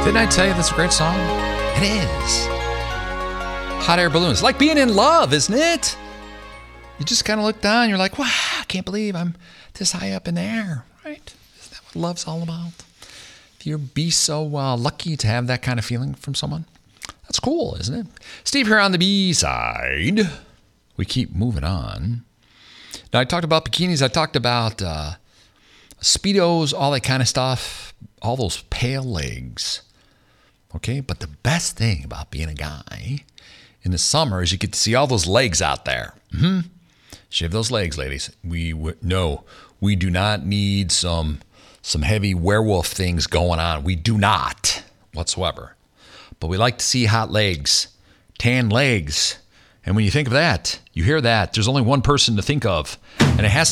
Didn't I tell you that's a great song? It is. Hot air balloons. Like being in love, isn't it? You just kind of look down, you're like, wow, I can't believe I'm this high up in the air, right? Isn't that what love's all about? If you be so lucky to have that kind of feeling from someone, that's cool, isn't it? Steve here on the B side. We keep moving on. Now, I talked about bikinis. I talked about Speedos, all that kind of stuff, all those pale legs. Okay, but the best thing about being a guy in the summer is you get to see all those legs out there. Shave those legs, ladies. We do not need some heavy werewolf things going on. We do not whatsoever. But we like to see hot legs, tan legs. And when you think of that, you hear that, there's only one person to think of, and it has